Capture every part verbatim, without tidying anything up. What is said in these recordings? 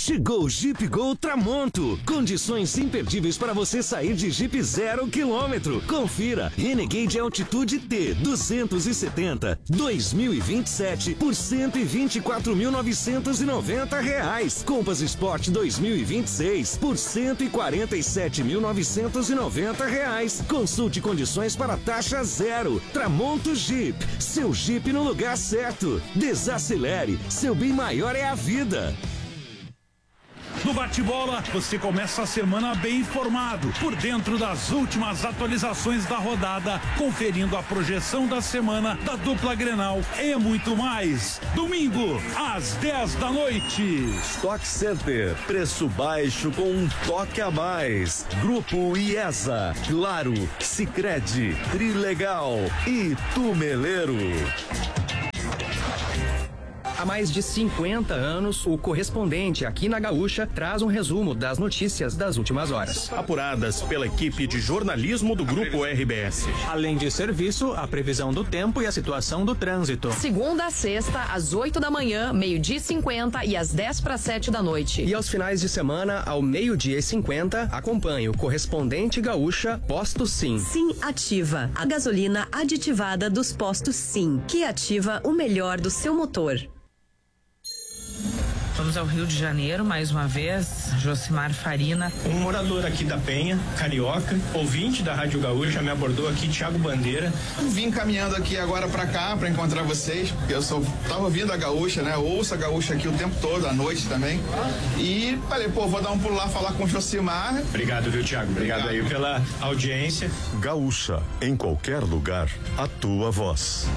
Chegou o Jeep Gol Tramonto. Condições imperdíveis para você sair de Jeep zero quilômetro. Confira. Renegade Altitude T duzentos e setenta dois mil e vinte e sete por cento e vinte e quatro mil novecentos e noventa reais. Compass Sport dois mil e vinte e seis por cento e quarenta e sete mil novecentos e noventa reais. Consulte condições para taxa zero. Tramonto Jeep. Seu Jeep no lugar certo. Desacelere. Seu bem maior é a vida. No bate-bola, você começa a semana bem informado, por dentro das últimas atualizações da rodada, conferindo a projeção da semana da dupla Grenal e muito mais. Domingo, às dez da noite. Stock Center, preço baixo com um toque a mais. Grupo IESA, Claro, Sicredi, Trilegal e Tumeleiro. Há mais de cinquenta anos, o Correspondente aqui na Gaúcha traz um resumo das notícias das últimas horas. Apuradas pela equipe de jornalismo do Grupo R B S. Além de serviço, a previsão do tempo e a situação do trânsito. Segunda a sexta, às oito da manhã, meio-dia e cinquenta e às dez para sete da noite. E aos finais de semana, ao meio-dia e cinquenta, acompanhe o Correspondente Gaúcha Posto Sim. Sim Ativa, a gasolina aditivada dos postos Sim, que ativa o melhor do seu motor. Vamos ao Rio de Janeiro mais uma vez, Josimar Farina. Um morador aqui da Penha, carioca, ouvinte da Rádio Gaúcha, me abordou aqui, Thiago Bandeira. Vim caminhando aqui agora pra cá pra encontrar vocês, porque eu sou, tava ouvindo a Gaúcha, né? Eu ouço a Gaúcha aqui o tempo todo, à noite também. E falei, pô, vou dar um pulo lá falar com o Josimar. Obrigado, viu, Thiago? Obrigado, Obrigado aí pela audiência. Gaúcha, em qualquer lugar, a tua voz.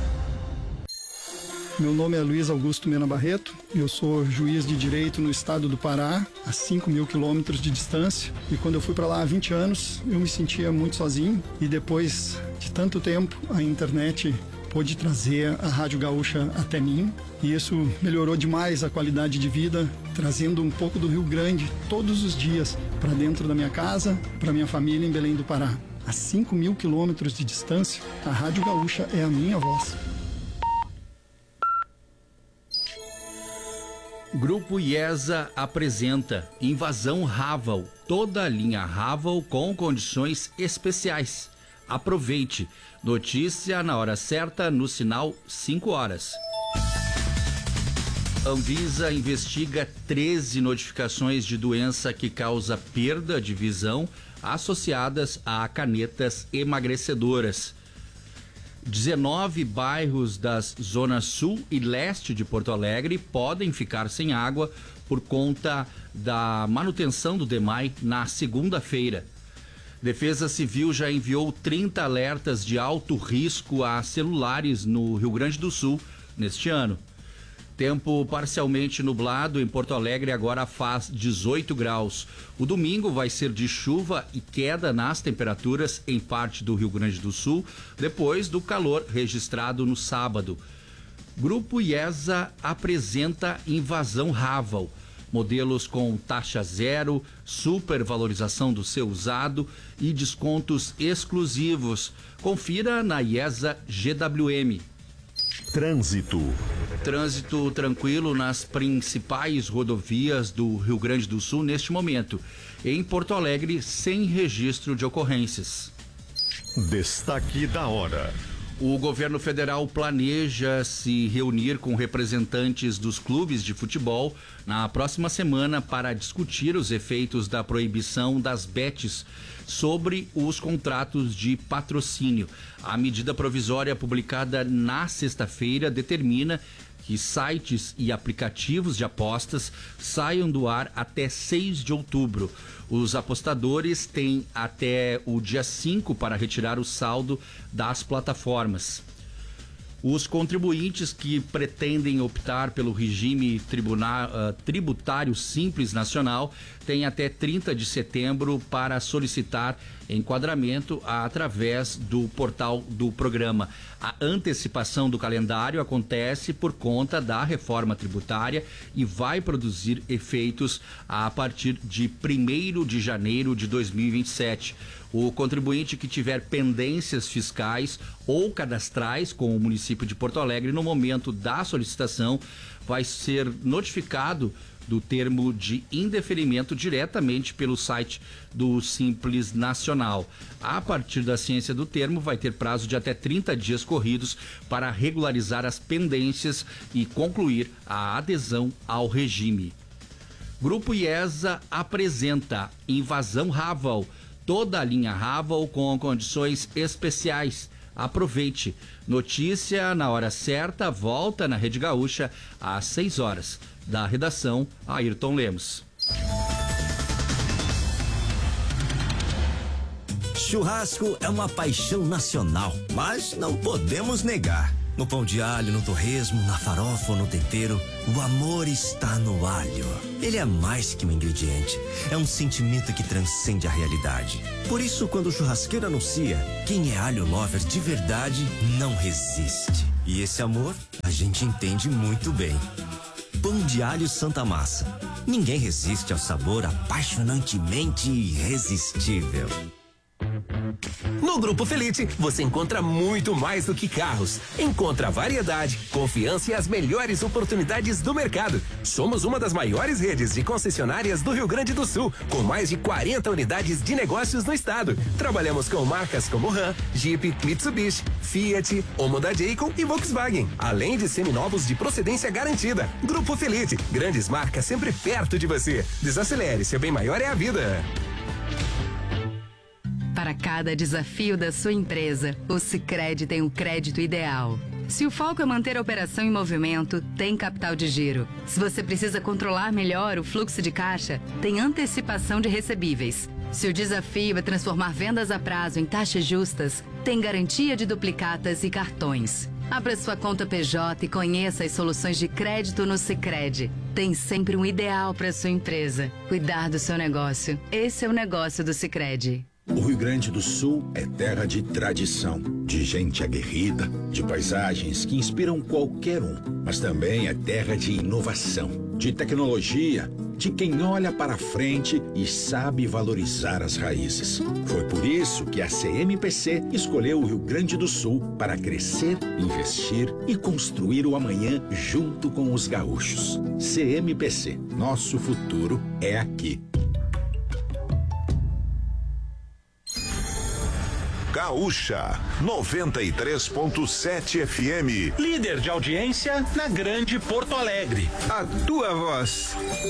Meu nome é Luiz Augusto Mena Barreto, eu sou juiz de direito no estado do Pará, a cinco mil quilômetros de distância. E quando eu fui para lá há vinte anos, eu me sentia muito sozinho. E depois de tanto tempo, a internet pôde trazer a Rádio Gaúcha até mim. E isso melhorou demais a qualidade de vida, trazendo um pouco do Rio Grande todos os dias para dentro da minha casa, para minha família em Belém do Pará. A cinco mil quilômetros de distância, a Rádio Gaúcha é a minha voz. Grupo IESA apresenta Invasão Raval, toda a linha Raval com condições especiais. Aproveite. Notícia na hora certa no sinal cinco horas. Anvisa investiga treze notificações de doença que causa perda de visão associadas a canetas emagrecedoras. dezenove bairros das zonas sul e leste de Porto Alegre podem ficar sem água por conta da manutenção do DEMAI na segunda-feira. Defesa Civil já enviou trinta alertas de alto risco a celulares no Rio Grande do Sul neste ano. Tempo parcialmente nublado em Porto Alegre, agora faz dezoito graus. O domingo vai ser de chuva e queda nas temperaturas em parte do Rio Grande do Sul, depois do calor registrado no sábado. Grupo IESA apresenta Invasão Raval. Modelos com taxa zero, supervalorização do seu usado e descontos exclusivos. Confira na IESA G W M. Trânsito. Trânsito tranquilo nas principais rodovias do Rio Grande do Sul neste momento. Em Porto Alegre, sem registro de ocorrências. Destaque da hora. O governo federal planeja se reunir com representantes dos clubes de futebol na próxima semana para discutir os efeitos da proibição das bets sobre os contratos de patrocínio. A medida provisória publicada na sexta-feira determina que sites e aplicativos de apostas saiam do ar até seis de outubro. Os apostadores têm até o dia cinco para retirar o saldo das plataformas. Os contribuintes que pretendem optar pelo regime tribuna, uh, tributário simples nacional têm até trinta de setembro para solicitar enquadramento através do portal do programa. A antecipação do calendário acontece por conta da reforma tributária e vai produzir efeitos a partir de primeiro de janeiro de dois mil e vinte e sete. O contribuinte que tiver pendências fiscais ou cadastrais com o município de Porto Alegre no momento da solicitação vai ser notificado do termo de indeferimento diretamente pelo site do Simples Nacional. A partir da ciência do termo, vai ter prazo de até trinta dias corridos para regularizar as pendências e concluir a adesão ao regime. Grupo IESA apresenta Invasão Raval, toda a linha Raval com condições especiais. Aproveite. Notícia na hora certa, volta na Rede Gaúcha às seis horas. Da redação, Ayrton Lemos. Churrasco é uma paixão nacional, mas não podemos negar. No pão de alho, no torresmo, na farofa ou no tempero, o amor está no alho. Ele é mais que um ingrediente, é um sentimento que transcende a realidade. Por isso, quando o churrasqueiro anuncia, quem é alho lover de verdade não resiste. E esse amor, a gente entende muito bem. Pão de alho Santa Massa. Ninguém resiste ao sabor apaixonantemente irresistível. No Grupo Felite, você encontra muito mais do que carros. Encontra variedade, confiança e as melhores oportunidades do mercado. Somos uma das maiores redes de concessionárias do Rio Grande do Sul, com mais de quarenta unidades de negócios no estado. Trabalhamos com marcas como Ram, Jeep, Mitsubishi, Fiat, Honda Jayco e Volkswagen, além de seminovos de procedência garantida. Grupo Felite, grandes marcas sempre perto de você. Desacelere, seu bem maior é a vida. Para cada desafio da sua empresa, o Sicredi tem o crédito ideal. Se o foco é manter a operação em movimento, tem capital de giro. Se você precisa controlar melhor o fluxo de caixa, tem antecipação de recebíveis. Se o desafio é transformar vendas a prazo em taxas justas, tem garantia de duplicatas e cartões. Abra sua conta P J e conheça as soluções de crédito no Sicredi. Tem sempre um ideal para sua empresa. Cuidar do seu negócio. Esse é o negócio do Sicredi. O Rio Grande do Sul é terra de tradição, de gente aguerrida, de paisagens que inspiram qualquer um, mas também é terra de inovação, de tecnologia, de quem olha para frente e sabe valorizar as raízes. Foi por isso que a C M P C escolheu o Rio Grande do Sul para crescer, investir e construir o amanhã junto com os gaúchos. C M P C, nosso futuro é aqui. Gaúcha noventa e três ponto sete F M. Líder de audiência na Grande Porto Alegre. A tua voz.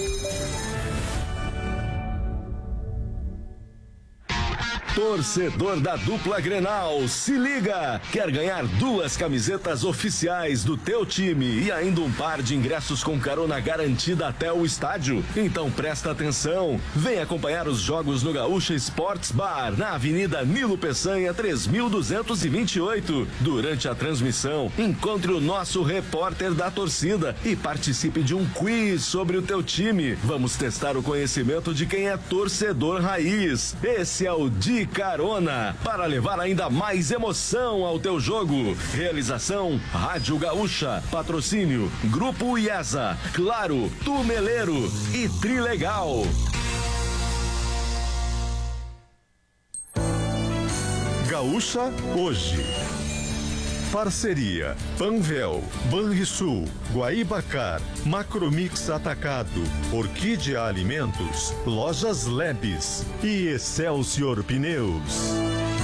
Torcedor da dupla Grenal, se liga! Quer ganhar duas camisetas oficiais do teu time e ainda um par de ingressos com carona garantida até o estádio? Então presta atenção! Vem acompanhar os jogos no Gaúcha Sports Bar, na Avenida Nilo Peçanha, três mil duzentos e vinte e oito. Durante a transmissão, encontre o nosso repórter da torcida e participe de um quiz sobre o teu time. Vamos testar o conhecimento de quem é torcedor raiz. Esse é o Di Carona, para levar ainda mais emoção ao teu jogo. Realização Rádio Gaúcha, patrocínio Grupo IESA, Claro, Tumeleiro e Trilegal. Gaúcha hoje. Parceria Panvel, Banrisul, Guaibacar, Macromix Atacado, Orquídea Alimentos, Lojas Lebes e Excelsior Pneus.